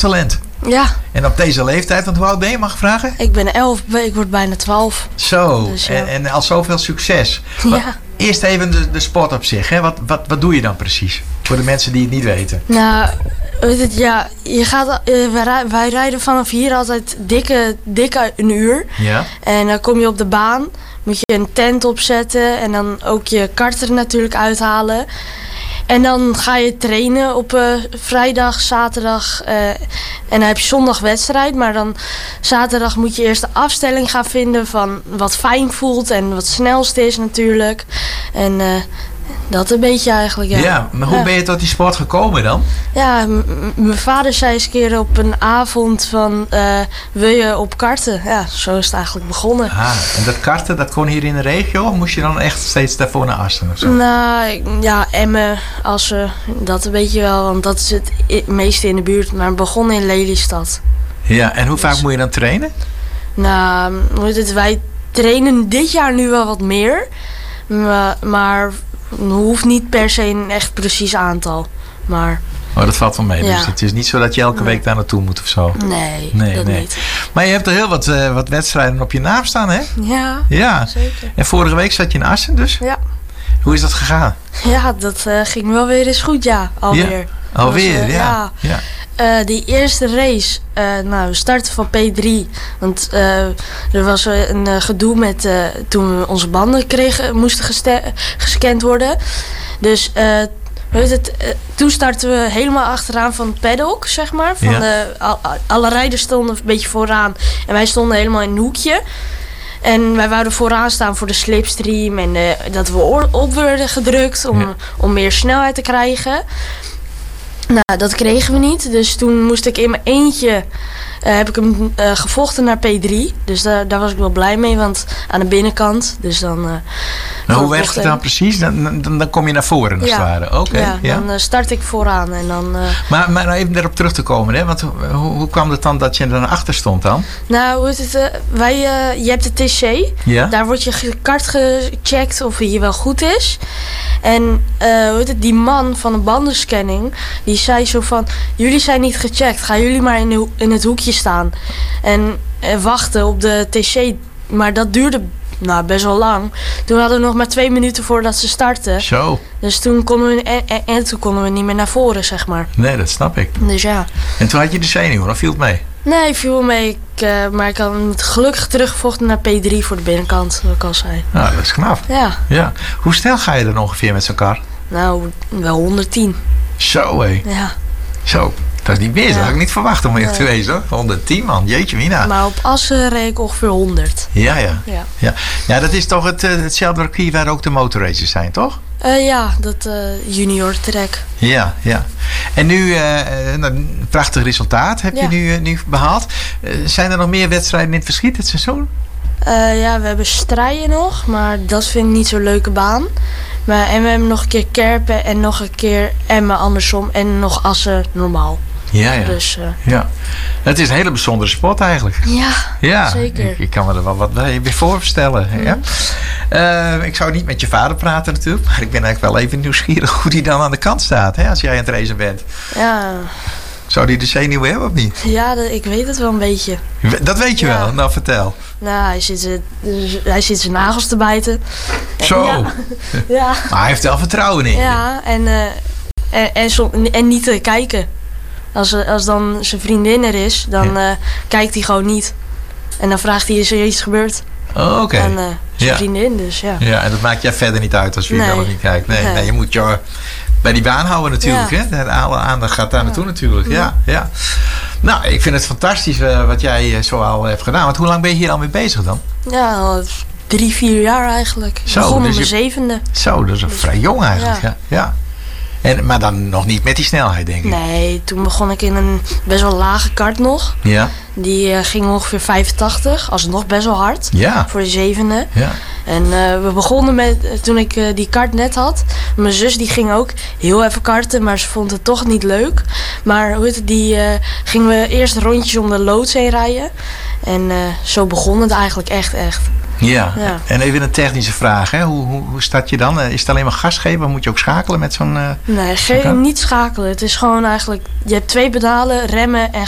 sporttalent. Ja. En op deze leeftijd, want hoe oud ben je, mag ik vragen? Ik ben 11, ik word bijna 12. Zo, Dus, ja. en al zoveel succes. Ja. Eerst even de sport op zich. Hè? Wat doe je dan precies? Voor de mensen die het niet weten. Nou, je gaat, wij rijden vanaf hier altijd dikke een uur. Ja. En dan kom je op de baan, moet je een tent opzetten en dan ook je kart er natuurlijk uithalen. En dan ga je trainen op vrijdag, zaterdag en dan heb je zondag wedstrijd. Maar dan zaterdag moet je eerst de afstelling gaan vinden van wat fijn voelt en wat snelst is natuurlijk. En dat een beetje eigenlijk, ja. Ja, maar hoe ben je tot die sport gekomen dan? Ja, mijn vader zei eens een keer op een avond van, wil je op karten? Ja, zo is het eigenlijk begonnen. En dat karten, dat kon hier in de regio? Of moest je dan echt steeds daarvoor naar Assen of zo? Nou, ja, Emmen, Assen, dat weet je wel, want dat is het meeste in de buurt. Maar begonnen in Lelystad. Ja, en hoe vaak moet je dan trainen? Nou, wij trainen dit jaar nu wel wat meer. Maar hoeft niet per se een echt precies aantal. Maar Oh, dat valt wel mee. Ja. Dus het is niet zo dat je elke week daar naartoe moet of zo. Nee, dat niet. Maar je hebt er heel wat wedstrijden op je naam staan, hè? Ja, zeker. En vorige week zat je in Assen dus? Ja. Hoe is dat gegaan? Ja, dat ging wel weer eens goed, ja. Alweer. Ja. Alweer, ja. Die eerste race, we starten van P3. Want er was een gedoe met toen we onze banden moesten gescand worden. Dus toen startten we helemaal achteraan van het paddock, zeg maar. Alle rijders stonden een beetje vooraan en wij stonden helemaal in een hoekje. En wij wouden vooraan staan voor de slipstream en dat we op werden gedrukt om meer snelheid te krijgen. Nou, dat kregen we niet. Dus toen moest ik in mijn eentje, heb ik hem gevochten naar P3. Dus daar was ik wel blij mee, want aan de binnenkant. Dus dan... hoe werkt het dan precies? Dan kom je naar voren als het ware. Oké. Dan start ik vooraan en dan... Maar nou even erop terug te komen, hè? Want hoe kwam het dan dat je er naar achter stond dan? Nou, je hebt de TC. Ja? Daar wordt je kart gecheckt of hij wel goed is. En die man van de bandenscanning, die zei zo van, jullie zijn niet gecheckt, gaan jullie maar in het hoekje staan. En wachten op de TC. Maar dat duurde best wel lang. Toen hadden we nog maar 2 minuten voordat ze startten. Zo. Dus toen konden we niet meer naar voren, zeg maar. Nee, dat snap ik. Dus ja. En toen had je de zenuwen, dan viel het mee? Nee, viel wel mee. Maar ik had gelukkig teruggevochten naar P3 voor de binnenkant, zoals ik al zei. Nou, dat is knap. Ja. Hoe snel ga je dan ongeveer met zo'n kar? Nou, wel 110. Zo, hé. Ja. Zo. Dat is niet meer, dat had ik niet verwacht om eerlijk te wezen, hoor. 110 man, jeetje mina. Maar op Assen reed ik ongeveer 100. Ja, dat is toch hetzelfde circuit waar ook de motorraces zijn, toch? Dat junior track. Ja. En nu, een prachtig resultaat heb je nu behaald. Zijn er nog meer wedstrijden in het verschiet dit seizoen? We hebben Strijen nog, maar dat vind ik niet zo'n leuke baan. En we hebben nog een keer Kerpen en nog een keer Emmen andersom en nog Assen normaal. Ja. Dus, het is een hele bijzondere sport eigenlijk. Ja, zeker. Ik kan me er wel wat bij voorstellen. Ja. Ik zou niet met je vader praten natuurlijk, maar ik ben eigenlijk wel even nieuwsgierig hoe die dan aan de kant staat, hè, als jij aan het racen bent. Ja. Zou die de zenuwen hebben of niet? Ja, ik weet het wel een beetje. Dat weet je wel? Nou, vertel. Nou, hij zit zijn nagels te bijten. Zo. Ja. Maar hij heeft wel vertrouwen in je. Ja, en niet te kijken. Als dan zijn vriendin er is, dan kijkt hij gewoon niet. En dan vraagt hij, is er iets gebeurd? Oh, oké. Aan zijn vriendin, dus ja. Ja, en dat maakt jij verder niet uit als je wel of niet kijkt. Nee, je moet je bij die baan houden natuurlijk. Hè? Alle aandacht gaat daar naartoe natuurlijk. Ja. Nou, ik vind het fantastisch wat jij zo al hebt gedaan. Want hoe lang ben je hier al mee bezig dan? Ja, al 3-4 jaar eigenlijk. Ik begon op mijn 7e. Zo, dat is vrij jong eigenlijk. Ja. Maar dan nog niet met die snelheid, denk ik. Nee, toen begon ik in een best wel lage kart nog. Ja. Die ging ongeveer 85, alsnog best wel hard. Ja. Voor de 7e. Ja. En we begonnen met, toen ik die kart net had. Mijn zus die ging ook heel even karten, maar ze vond het toch niet leuk. Maar gingen we eerst rondjes om de loods heen rijden. En zo begon het eigenlijk echt. Ja, en even een technische vraag. Hè? Hoe start je dan? Is het alleen maar gas geven? Moet je ook schakelen met zo'n... Nee, niet schakelen. Het is gewoon eigenlijk... Je hebt 2 pedalen, remmen en